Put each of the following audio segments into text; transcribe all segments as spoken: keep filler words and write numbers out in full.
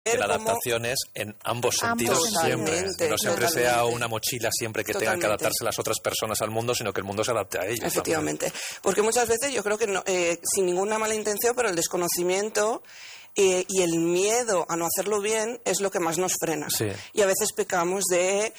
Que la adaptación es en ambos sentidos ambos siempre. Que no siempre totalmente. Sea una mochila siempre que totalmente. Tengan que adaptarse las otras personas al mundo, sino que el mundo se adapte a ellos. Efectivamente. También. Porque muchas veces yo creo que, no, eh, sin ninguna mala intención, pero el desconocimiento eh, y el miedo a no hacerlo bien es lo que más nos frena. Sí. Y a veces pecamos de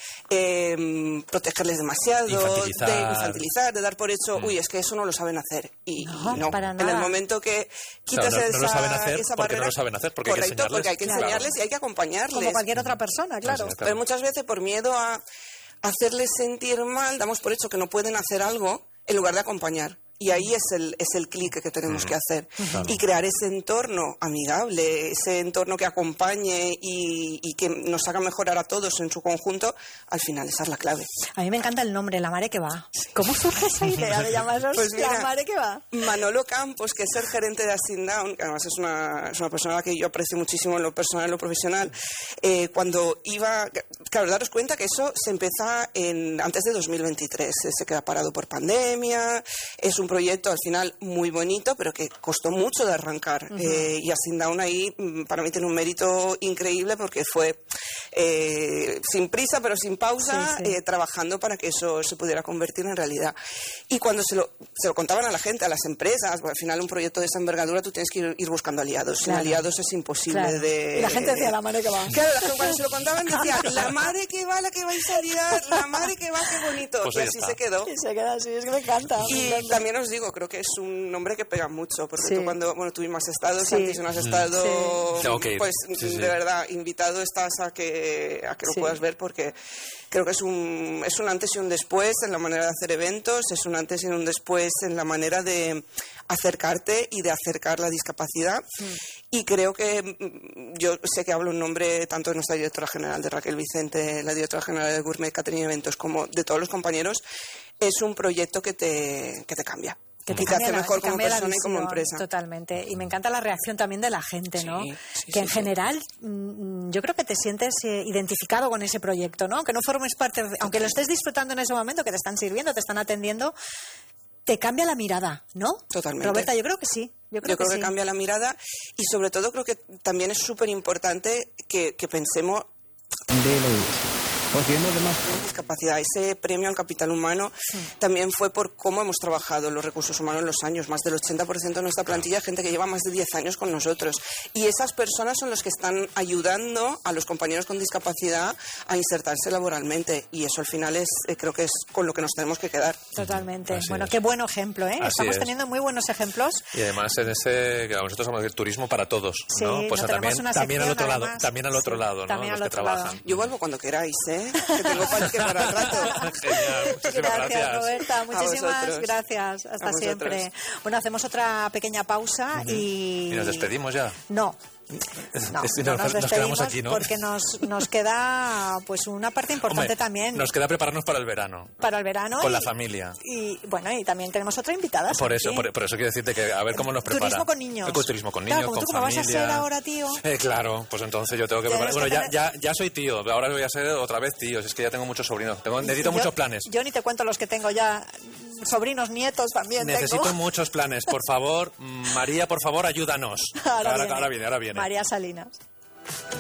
eh, protegerles demasiado, infantilizar. de infantilizar, de dar por hecho, mm. uy, es que eso no lo saben hacer. Y no, y no. Para nada. En el momento que quitas o sea, no, esa, no lo saben hacer esa porque barrera, no lo saben hacer, porque correcto, hay que enseñarles. porque hay que enseñarles claro. y hay que acompañarles. Como cualquier otra persona, claro. Sí, sí, claro. Pero muchas veces por miedo a hacerles sentir mal, damos por hecho que no pueden hacer algo en lugar de acompañar. Y ahí es el, es el clic que tenemos mm. que hacer. Claro. Y crear ese entorno amigable, ese entorno que acompañe y, y que nos haga mejorar a todos en su conjunto, al final esa es la clave. A mí me encanta el nombre, La Mare que va. ¿Cómo surge esa idea de llamarlos pues mira, La Mare que va? Manolo Campos, que es el gerente de Asindown, que además es una, es una persona a la que yo aprecio muchísimo en lo personal y en lo profesional, eh, cuando iba... Claro, daros cuenta que eso se empieza en, antes de dos mil veintitrés. Se queda parado por pandemia, es un proyecto al final muy bonito, pero que costó mucho de arrancar. Uh-huh. eh, y Asindown ahí para mí tiene un mérito increíble porque fue eh, sin prisa pero sin pausa, sí, sí. Eh, trabajando para que eso se pudiera convertir en realidad. Y cuando se lo, se lo contaban a la gente, a las empresas, al final un proyecto de esa envergadura tú tienes que ir, ir buscando aliados. Claro. Sin aliados es imposible claro. de... Y la gente decía, la madre que va. Claro, la gente cuando se lo contaban decía, la madre que va, la que vais a liar, la madre que va, qué bonito. Pues y así está. se quedó. Y se queda así, es que me encanta. Y me encanta. También os digo, creo que es un nombre que pega mucho, porque sí. tú cuando, bueno, tú mismo has estado, sí. Santi, si no has estado, sí. okay. pues sí, sí. de verdad, invitado estás a que, a que lo sí. puedas ver, porque creo que es un, es un antes y un después en la manera de hacer eventos, es un antes y un después en la manera de acercarte y de acercar la discapacidad. Sí. Y creo que, yo sé que hablo en nombre tanto de nuestra directora general, de Raquel Vicente, la directora general de Gourmet Catering Eventos, como de todos los compañeros, es un proyecto que te, que te cambia. Que te, y te hace la, mejor te como persona visión, y como empresa. Totalmente. Y me encanta la reacción también de la gente, ¿no? Sí, sí, que sí, en sí. general mmm, yo creo que te sientes eh, identificado con ese proyecto, ¿no? Aunque no formes parte, de, aunque lo estés disfrutando en ese momento, que te están sirviendo, te están atendiendo, te cambia la mirada, ¿no? Totalmente. Roberta, yo creo que sí. Yo creo, yo creo que, que sí. cambia la mirada y sobre todo creo que también es súper importante que, que pensemos Porque además discapacidad, ese premio al capital humano sí. también fue por cómo hemos trabajado los recursos humanos en los años. Más del ochenta por ciento de nuestra plantilla es gente que lleva más de diez años con nosotros. Y esas personas son los que están ayudando a los compañeros con discapacidad a insertarse laboralmente. Y eso al final es, eh, creo que es con lo que nos tenemos que quedar. Totalmente. Así bueno, es. Qué buen ejemplo, ¿eh? Así Estamos es. teniendo muy buenos ejemplos. Y además en ese, que nosotros vamos a decir turismo para todos, sí, ¿no? Pues no también, también al otro además, lado, también al otro sí, lado, ¿no? También Los al que otro trabajan. lado. Yo vuelvo cuando queráis, ¿eh? Que tengo parque para el rato. Genial, muchísimas gracias, gracias. Roberta. Muchísimas gracias. Hasta A siempre. Bueno, hacemos otra pequeña pausa uh-huh. y... ¿Y nos despedimos ya? No. No, es, no nos, nos, nos quedamos aquí, ¿no? Porque nos, nos queda pues una parte importante. Hombre, también. Nos queda prepararnos para el verano. Para el verano. Con y, la familia. Y bueno, y también tenemos otra invitada. Por eso, por, por eso quiero decirte que a ver cómo nos prepara. Turismo con niños. Eh, turismo con niños, claro, como con tú, familia. ¿Cómo vas a ser ahora tío? Eh, claro, pues entonces yo tengo que preparar. Bueno, ya, ya, ya soy tío, ahora voy a ser otra vez tío. Es que ya tengo muchos sobrinos. Tengo, necesito yo, muchos planes. Yo ni te cuento los que tengo ya. Sobrinos, nietos también. Necesito tengo. muchos planes. Por favor, María, por favor, ayúdanos. Ahora, ahora, viene. ahora viene, ahora viene. María Salinas.